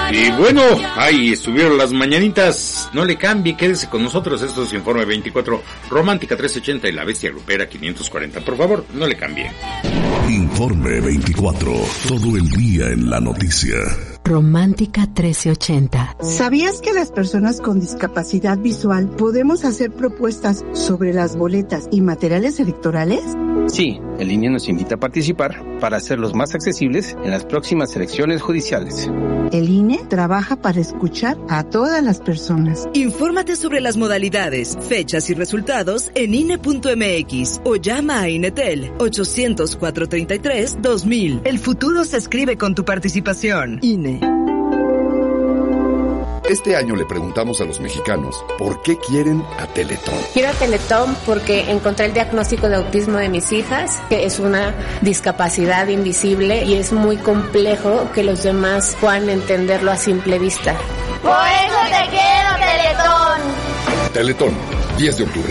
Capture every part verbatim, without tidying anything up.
Y bueno, ahí estuvieron las mañanitas. No le cambie, quédese con nosotros. Esto es Informe veinticuatro, Romántica trescientos ochenta y La Bestia Grupera quinientos cuarenta. Por favor, no le cambie. Informe veinticuatro, todo el día en la noticia. Romántica trece ochenta. ¿Sabías que las personas con discapacidad visual podemos hacer propuestas sobre las boletas y materiales electorales? Sí, el I N E nos invita a participar para hacerlos más accesibles en las próximas elecciones judiciales. El I N E trabaja para escuchar a todas las personas. Infórmate sobre las modalidades, fechas y resultados en I N E punto M X o llama a INETEL ochocientos, cuatrocientos treinta y tres, dos mil. El futuro se escribe con tu participación. I N E. Este año le preguntamos a los mexicanos por qué quieren a Teletón. Quiero a Teletón porque encontré el diagnóstico de autismo de mis hijas, que es una discapacidad invisible y es muy complejo que los demás puedan entenderlo a simple vista. Por eso te quiero, Teletón. Teletón, diez de octubre.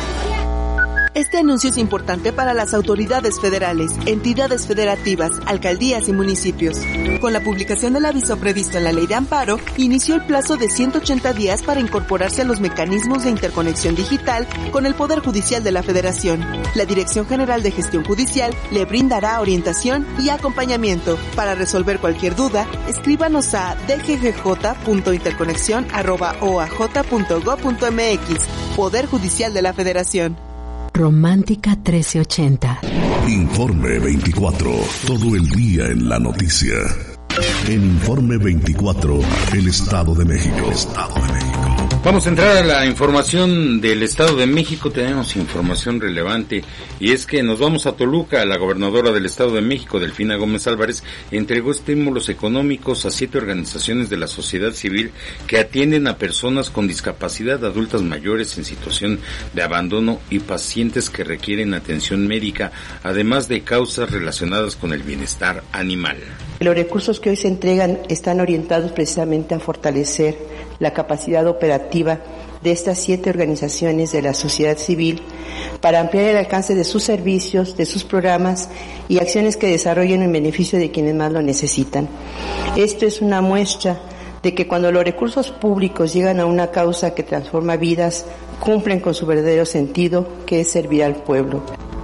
Este anuncio es importante para las autoridades federales, entidades federativas, alcaldías y municipios. Con la publicación del aviso previsto en la Ley de Amparo, inició el plazo de ciento ochenta días para incorporarse a los mecanismos de interconexión digital con el Poder Judicial de la Federación. La Dirección General de Gestión Judicial le brindará orientación y acompañamiento. Para resolver cualquier duda, escríbanos a d g g j punto interconexión arroba o a j punto gob punto m x. Poder Judicial de la Federación. Romántica trece ochenta. Informe veinticuatro, todo el día en la noticia. En Informe veinticuatro, el Estado de México. Estado de México. Vamos a entrar a la información del Estado de México. Tenemos información relevante y es que nos vamos a Toluca. La gobernadora del Estado de México, Delfina Gómez Álvarez, entregó estímulos económicos a siete organizaciones de la sociedad civil que atienden a personas con discapacidad, adultas mayores en situación de abandono y pacientes que requieren atención médica, además de causas relacionadas con el bienestar animal. Los recursos que hoy se entregan están orientados precisamente a fortalecer la capacidad operativa de estas siete organizaciones de la sociedad civil para ampliar el alcance de sus servicios, de sus programas y acciones que desarrollen en beneficio de quienes más lo necesitan. Esto es una muestra de que cuando los recursos públicos llegan a una causa que transforma vidas, cumplen con su verdadero sentido, que es servir al pueblo.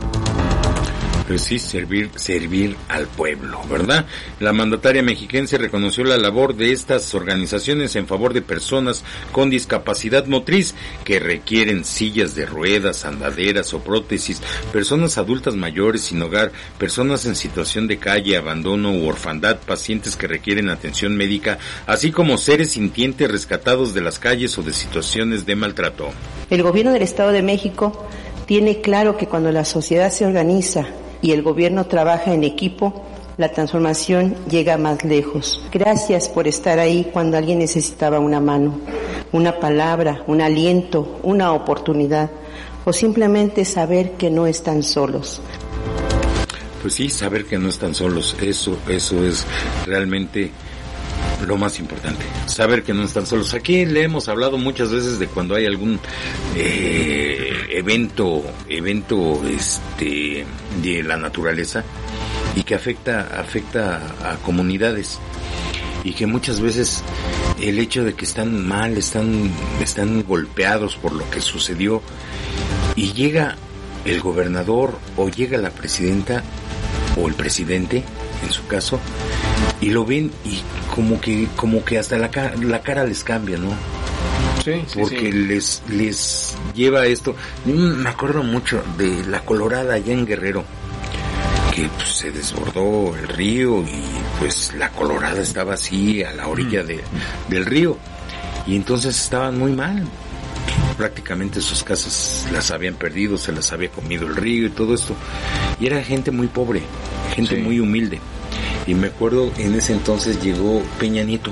Pues sí, servir, servir al pueblo, ¿verdad? La mandataria mexiquense reconoció la labor de estas organizaciones en favor de personas con discapacidad motriz que requieren sillas de ruedas, andaderas o prótesis, personas adultas mayores sin hogar, personas en situación de calle, abandono u orfandad, pacientes que requieren atención médica, así como seres sintientes rescatados de las calles o de situaciones de maltrato. El gobierno del Estado de México tiene claro que cuando la sociedad se organiza y el gobierno trabaja en equipo, la transformación llega más lejos. Gracias por estar ahí cuando alguien necesitaba una mano, una palabra, un aliento, una oportunidad, o simplemente saber que no están solos. Pues sí, saber que no están solos, eso, eso es realmente lo más importante, saber que no están solos. Aquí le hemos hablado muchas veces de cuando hay algún eh, evento, evento este de la naturaleza y que afecta, afecta a comunidades y que muchas veces el hecho de que están mal, están, están golpeados por lo que sucedió y llega el gobernador o llega la presidenta o el presidente en su caso y lo ven y como que como que hasta la cara, la cara les cambia, ¿no? Sí, sí, porque sí. les les lleva esto. Me acuerdo mucho de la Colorada allá en Guerrero, que pues, se desbordó el río y pues la Colorada estaba así a la orilla de, del río y entonces estaban muy mal. Prácticamente sus casas las habían perdido, se las había comido el río y todo esto. Y era gente muy pobre, gente sí. muy humilde. Y me acuerdo, en ese entonces llegó Peña Nieto.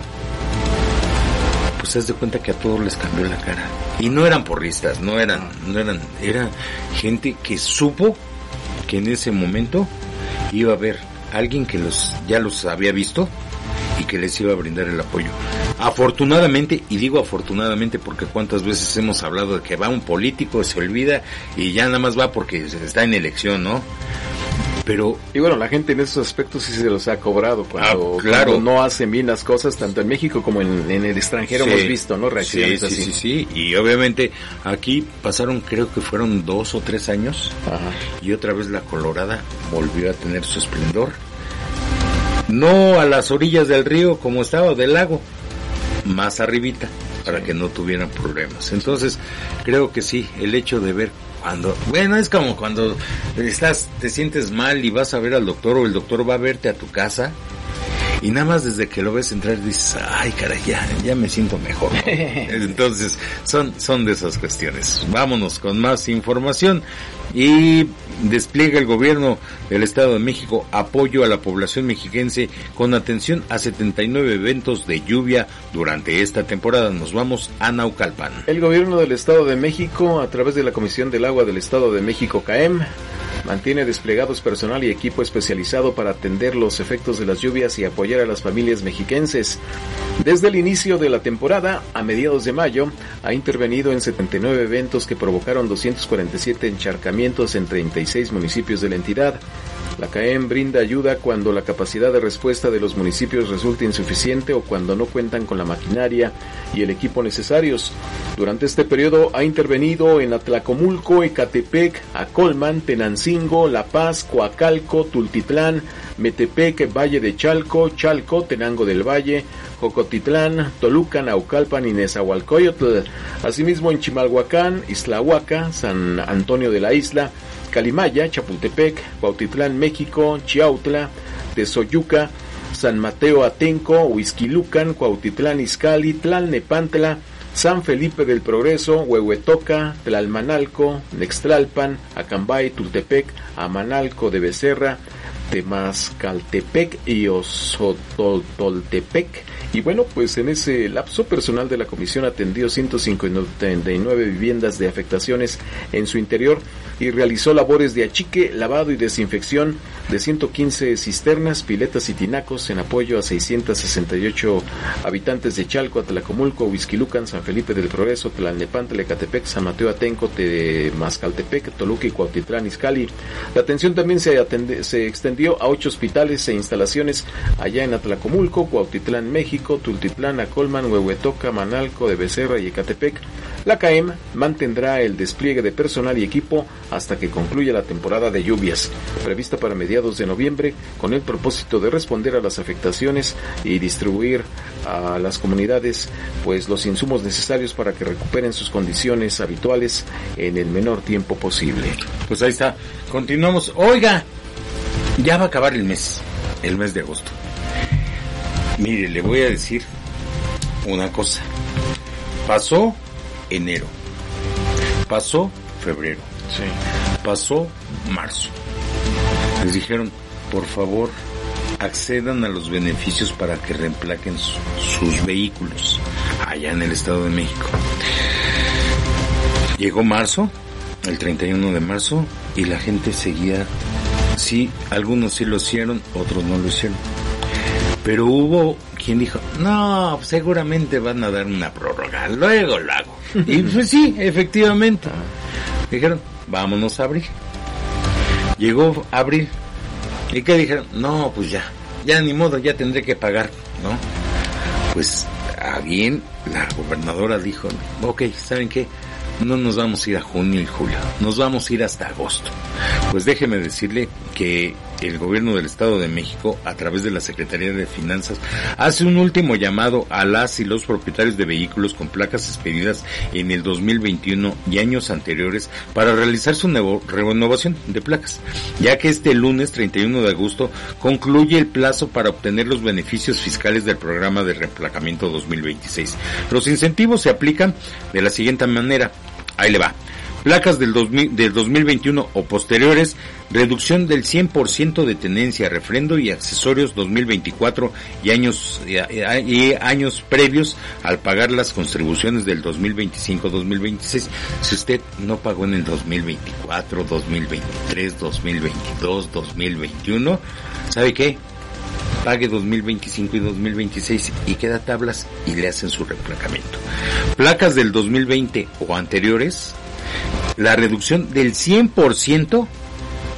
Pues haz de cuenta que a todos les cambió la cara. Y no eran porristas, no eran, no eran, era gente que supo que en ese momento iba a haber alguien que los ya los había visto y que les iba a brindar el apoyo. Afortunadamente, y digo afortunadamente porque cuántas veces hemos hablado de que va un político, se olvida y ya nada más va porque está en elección, ¿no? Pero y bueno, la gente en esos aspectos sí se los ha cobrado cuando, ah, claro. cuando no hacen bien las cosas, tanto en México como en, en el extranjero. Sí, hemos visto, ¿no? Reacciones sí, sí, así. sí, sí, y obviamente aquí pasaron, creo que fueron dos o tres años. Ajá. Y otra vez la Colorada volvió a tener su esplendor. No a las orillas del río como estaba, del lago, más arribita, para sí. que no tuvieran problemas. Entonces, creo que sí, el hecho de ver cuando, bueno, es como cuando estás, te sientes mal y vas a ver al doctor, o el doctor va a verte a tu casa, y nada más desde que lo ves entrar dices, ay caray, ya, ya me siento mejor, ¿no? Entonces, son, son de esas cuestiones. Vámonos con más información. Y despliega el gobierno del Estado de México apoyo a la población mexiquense con atención a setenta y nueve eventos de lluvia durante esta temporada. Nos vamos a Naucalpan. El gobierno del Estado de México, a través de la Comisión del Agua del Estado de México, C A E M, mantiene desplegados personal y equipo especializado para atender los efectos de las lluvias y apoyar a las familias mexiquenses. Desde el inicio de la temporada, a mediados de mayo, ha intervenido en setenta y nueve eventos que provocaron doscientos cuarenta y siete encharcamientos en treinta y seis municipios de la entidad. La C A E M brinda ayuda cuando la capacidad de respuesta de los municipios resulta insuficiente o cuando no cuentan con la maquinaria y el equipo necesarios. Durante este periodo ha intervenido en Atlacomulco, Ecatepec, Acolman, Tenancingo, La Paz, Coacalco, Tultitlán, Metepec, Valle de Chalco, Chalco, Tenango del Valle, Jocotitlán, Toluca, Naucalpan y Nezahualcóyotl. Asimismo en Chimalhuacán, Islahuaca, San Antonio de la Isla, Calimaya, Chapultepec, Cuautitlán, México, Chiautla, Tezoyuca, San Mateo Atenco, Huizquilucan, Cuautitlán Izcalli, Tlalnepantla, San Felipe del Progreso, Huehuetoca, Tlalmanalco, Nextlalpan, Acambay, Tultepec, Amanalco de Becerra, Temascaltepec y Osotoltepec. Y bueno, pues en ese lapso personal de la comisión atendió ciento cincuenta y nueve viviendas de afectaciones en su interior y realizó labores de achique, lavado y desinfección de ciento quince cisternas, piletas y tinacos en apoyo a seiscientos sesenta y ocho habitantes de Chalco, Atlacomulco, Huizquilucan, San Felipe del Progreso, Tlalnepantla, Ecatepec, San Mateo Atenco, Temascaltepec, Toluca y Cuautitlán Izcalli. La atención también se, atende, se extendió a ocho hospitales e instalaciones allá en Atlacomulco, Cuautitlán, México, Tultitlán, Acolman, Huehuetoca, Manalco de Becerra y Ecatepec. La C A E M mantendrá el despliegue de personal y equipo hasta que concluya la temporada de lluvias, prevista para mediados de noviembre, con el propósito de responder a las afectaciones y distribuir a las comunidades pues los insumos necesarios para que recuperen sus condiciones habituales en el menor tiempo posible. Pues ahí está, continuamos. Oiga, ya va a acabar el mes, el mes de agosto. Mire, le voy a decir una cosa. Pasó enero, pasó febrero, sí. pasó marzo. Les dijeron, por favor, accedan a los beneficios para que reemplaquen su, sus vehículos allá en el Estado de México. Llegó marzo, el treinta y uno de marzo, y la gente seguía, sí, algunos sí lo hicieron, otros no lo hicieron. Pero hubo quien dijo, no, seguramente van a dar una prórroga, luego lo hago. Y pues sí, efectivamente. Dijeron, vámonos a abril. Llegó abril. ¿Y qué dijeron? No, pues ya, ya ni modo, ya tendré que pagar, ¿no? Pues, a bien, la gobernadora dijo, ok, ¿saben qué? No nos vamos a ir a junio y julio, nos vamos a ir hasta agosto. Pues déjeme decirle que el gobierno del Estado de México, a través de la Secretaría de Finanzas, hace un último llamado a las y los propietarios de vehículos con placas expedidas en el dos mil veintiuno y años anteriores para realizar su nuevo, renovación de placas, ya que este lunes treinta y uno de agosto concluye el plazo para obtener los beneficios fiscales del programa de reemplacamiento dos mil veintiséis. Los incentivos se aplican de la siguiente manera. Ahí le va. Placas del, dos mil, del dos mil veintiuno o posteriores, reducción del cien por ciento de tenencia, refrendo y accesorios dos mil veinticuatro y años y, y años previos al pagar las contribuciones del dos mil veinticinco dos mil veintiséis. Si usted no pagó en el dos mil veinticuatro, dos mil veintitrés, dos mil veintidós, dos mil veintiuno, ¿sabe qué? Pague dos mil veinticinco y dos mil veintiséis y queda tablas y le hacen su reemplacamiento. Placas del dos mil veinte o anteriores, la reducción del cien por ciento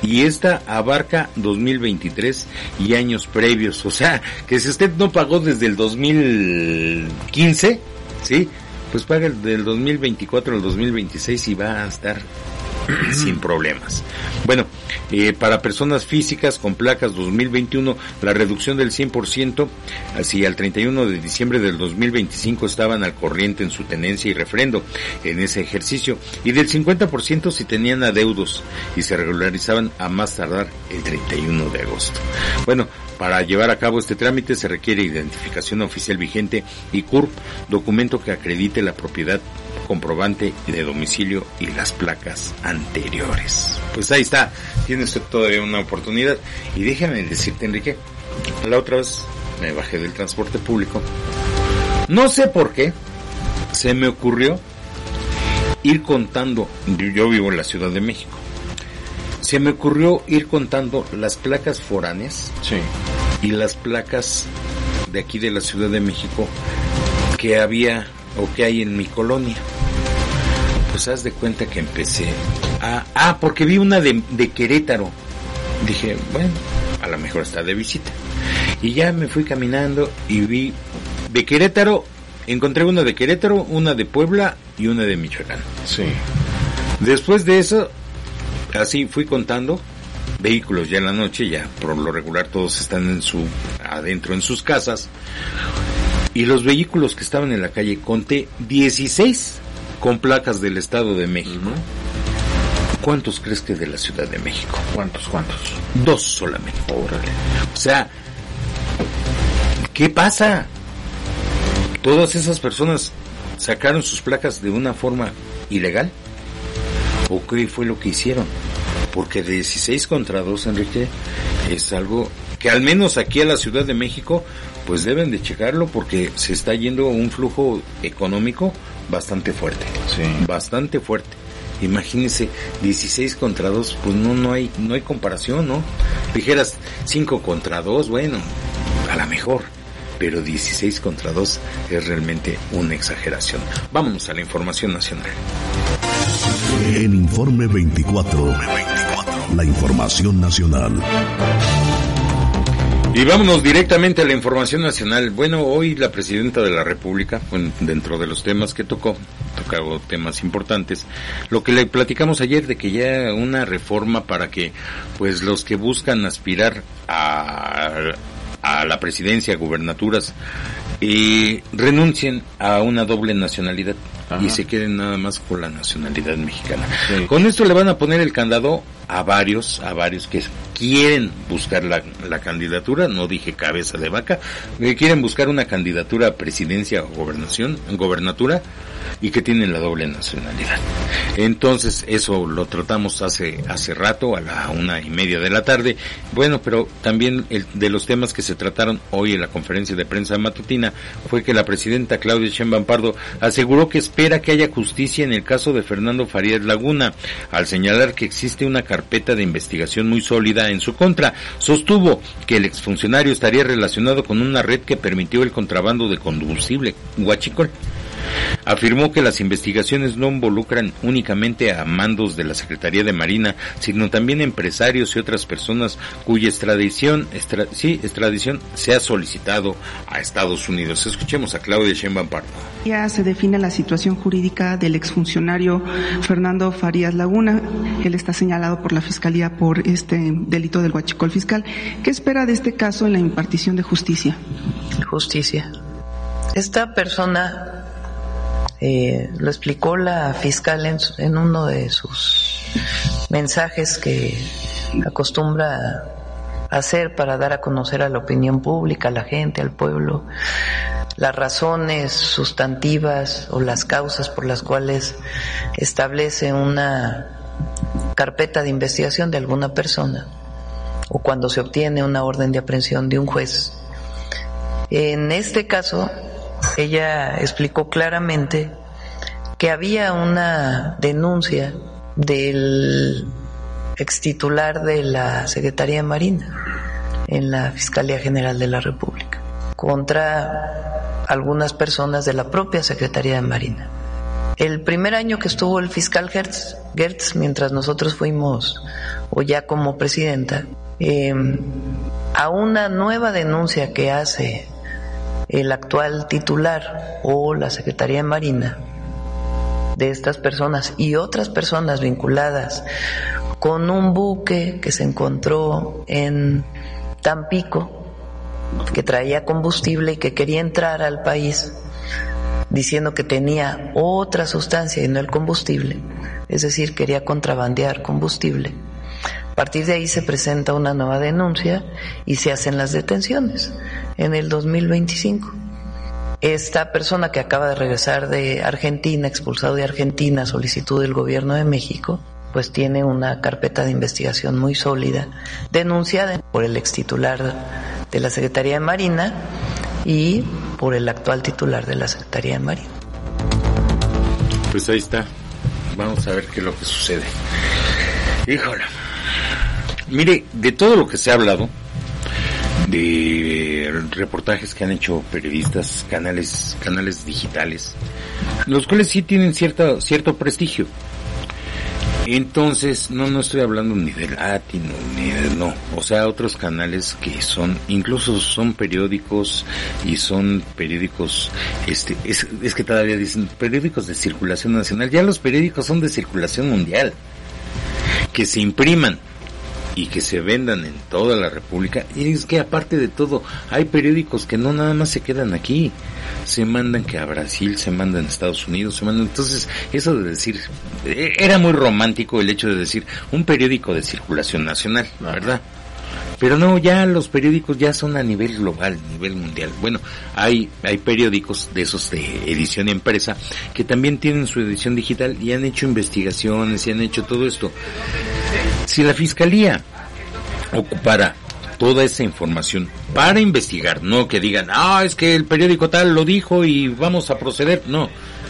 y esta abarca dos mil veintitrés y años previos. O sea, que si usted no pagó desde el dos mil quince, ¿sí?, pues paga el del dos mil veinticuatro al dos mil veintiséis y va a estar sin problemas. Bueno, eh, para personas físicas con placas dos mil veintiuno, la reducción del cien por ciento, así al treinta y uno de diciembre del dos mil veinticinco estaban al corriente en su tenencia y refrendo en ese ejercicio, y del cincuenta por ciento si tenían adeudos y se regularizaban a más tardar el treinta y uno de agosto. Bueno, para llevar a cabo este trámite se requiere identificación oficial vigente y C U R P, documento que acredite la propiedad, comprobante de domicilio y las placas anteriores. Pues ahí está, tiene usted todavía una oportunidad. Y déjame decirte, Enrique, la otra vez me bajé del transporte público, no sé por qué se me ocurrió ir contando, yo vivo en la Ciudad de México, se me ocurrió ir contando las placas foráneas, sí, y las placas de aquí de la Ciudad de México que había o que hay en mi colonia. Pues haz de cuenta que empecé a... Ah, porque vi una de, de Querétaro. Dije, bueno, a lo mejor está de visita. Y ya me fui caminando y vi de Querétaro, encontré una de Querétaro, una de Puebla y una de Michoacán. Sí. Después de eso, así fui contando vehículos ya en la noche, ya por lo regular todos están en su adentro en sus casas. Y los vehículos que estaban en la calle, conté dieciséis con placas del Estado de México. Uh-huh. ¿Cuántos crees que de la Ciudad de México? ¿Cuántos, cuántos? Dos solamente. Órale. O sea, ¿qué pasa? ¿Todas esas personas sacaron sus placas de una forma ilegal? ¿O qué fue lo que hicieron? Porque dieciséis contra dos, Enrique, es algo que al menos aquí a la Ciudad de México pues deben de checarlo, porque se está yendo un flujo económico bastante fuerte, sí, bastante fuerte. Imagínense, dieciséis contra dos, pues no no hay no hay comparación, ¿no? Dijeras cinco contra dos, bueno, a lo mejor, pero dieciséis contra dos es realmente una exageración. Vámonos a la información nacional. En Informe veinticuatro, la información nacional. Y vámonos directamente a la información nacional. Bueno, hoy la presidenta de la República, bueno, dentro de los temas que tocó, tocó temas importantes, lo que le platicamos ayer de que ya una reforma para que pues los que buscan aspirar a, a la presidencia, gubernaturas, y renuncien a una doble nacionalidad. Ajá. Y se queden nada más con la nacionalidad mexicana. Sí. Con esto le van a poner el candado a varios, a varios que quieren buscar la, la candidatura, no dije cabeza de vaca, que quieren buscar una candidatura a presidencia o gobernación, gobernatura, y que tienen la doble nacionalidad. Entonces, eso lo tratamos hace hace rato, a la una y media de la tarde. Bueno, pero también el, de los temas que se trataron hoy en la conferencia de prensa matutina fue que la presidenta Claudia Sheinbaum Pardo aseguró que espera que haya justicia en el caso de Fernando Farías Laguna, al señalar que existe una carpeta de investigación muy sólida en su contra. Sostuvo que el exfuncionario estaría relacionado con una red que permitió el contrabando de combustible huachicol. Afirmó que las investigaciones no involucran únicamente a mandos de la Secretaría de Marina, sino también empresarios y otras personas cuya extradición, extra, sí, extradición se ha solicitado a Estados Unidos. Escuchemos a Claudia Sheinbaum Pardo. Ya se define la situación jurídica del exfuncionario Fernando Farías Laguna. Él está señalado por la Fiscalía por este delito del huachicol fiscal. ¿Qué espera de este caso en la impartición de justicia? Justicia. Esta persona... Eh, lo explicó la fiscal en, en uno de sus mensajes que acostumbra hacer para dar a conocer a la opinión pública, a la gente, al pueblo, las razones sustantivas o las causas por las cuales establece una carpeta de investigación de alguna persona o cuando se obtiene una orden de aprehensión de un juez. En este caso, ella explicó claramente que había una denuncia del extitular de la Secretaría de Marina en la Fiscalía General de la República contra algunas personas de la propia Secretaría de Marina. El primer año que estuvo el fiscal Gertz, Gertz mientras nosotros fuimos, o ya como presidenta, eh, a una nueva denuncia que hace el actual titular o la Secretaría de Marina de estas personas y otras personas vinculadas con un buque que se encontró en Tampico, que traía combustible y que quería entrar al país, diciendo que tenía otra sustancia y no el combustible, es decir, quería contrabandear combustible. A partir de ahí se presenta una nueva denuncia y se hacen las detenciones en el dos mil veinticinco. Esta persona que acaba de regresar de Argentina, expulsado de Argentina, solicitud del gobierno de México, pues tiene una carpeta de investigación muy sólida, denunciada por el extitular de la Secretaría de Marina y por el actual titular de la Secretaría de Marina. Pues ahí está. Vamos a ver qué es lo que sucede. Híjole. Mire, de todo lo que se ha hablado, de reportajes que han hecho periodistas, canales, canales digitales, los cuales sí tienen cierta, cierto prestigio. Entonces, no, no estoy hablando ni de Latino, ni de, no, o sea, otros canales que son, incluso son periódicos, y son periódicos, este, es, es que todavía dicen periódicos de circulación nacional, ya los periódicos son de circulación mundial, que se impriman y que se vendan en toda la República. Y es que aparte de todo, hay periódicos que no nada más se quedan aquí, se mandan que a Brasil, se mandan a Estados Unidos, se mandan. Entonces, eso de decir, era muy romántico el hecho de decir un periódico de circulación nacional, ¿verdad? Pero no, ya los periódicos ya son a nivel global, nivel mundial. Bueno, hay hay periódicos de esos de edición impresa que también tienen su edición digital y han hecho investigaciones y han hecho todo esto. Si la Fiscalía ocupara toda esa información para investigar, no que digan, ah, es que el periódico tal lo dijo y vamos a proceder, no.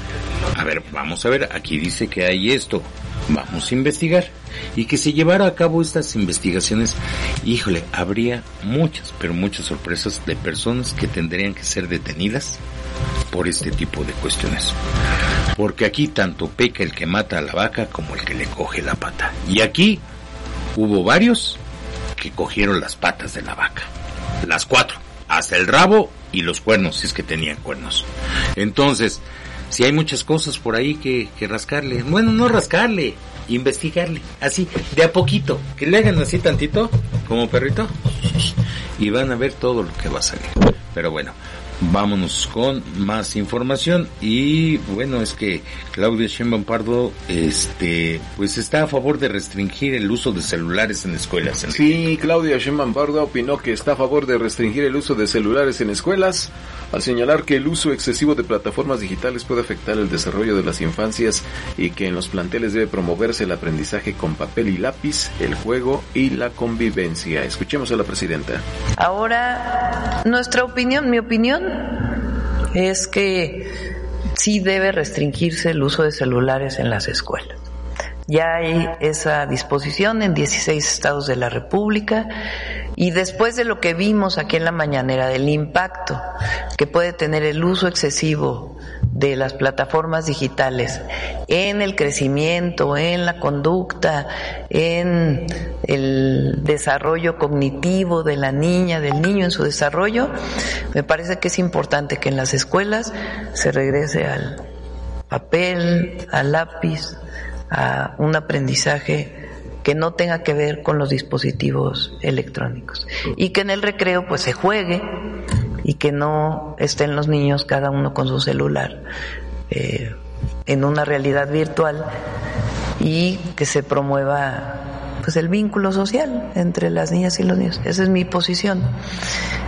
A ver, vamos a ver, aquí dice que hay esto, vamos a investigar. Y que se llevara a cabo estas investigaciones, híjole, habría muchas, pero muchas sorpresas de personas que tendrían que ser detenidas por este tipo de cuestiones. Porque aquí tanto peca el que mata a la vaca como el que le coge la pata. Y aquí hubo varios que cogieron las patas de la vaca. Las cuatro, hasta el rabo y los cuernos, si es que tenían cuernos. Entonces, si hay muchas cosas por ahí que, que rascarle, bueno, no rascarle, investigarle, así, de a poquito, que le hagan así tantito, como perrito, y van a ver todo lo que va a salir. Pero bueno, vámonos con más información. Y bueno, es que Claudia Sheinbaum Pardo, este, pues está a favor de restringir el uso de celulares en escuelas. Sí, Claudia Sheinbaum Pardo opinó que está a favor de restringir el uso de celulares en escuelas, al señalar que el uso excesivo de plataformas digitales puede afectar el desarrollo de las infancias y que en los planteles debe promoverse el aprendizaje con papel y lápiz, el juego y la convivencia. Escuchemos a la presidenta. Ahora, nuestra opinión, mi opinión, es que sí debe restringirse el uso de celulares en las escuelas. Ya hay esa disposición en dieciséis estados de la República, y después de lo que vimos aquí en la mañanera del impacto que puede tener el uso excesivo de las plataformas digitales en el crecimiento, en la conducta, en el desarrollo cognitivo de la niña, del niño en su desarrollo, me parece que es importante que en las escuelas se regrese al papel, al lápiz, a un aprendizaje que no tenga que ver con los dispositivos electrónicos, y que en el recreo pues se juegue y que no estén los niños cada uno con su celular eh, en una realidad virtual, y que se promueva pues el vínculo social entre las niñas y los niños. Esa es mi posición.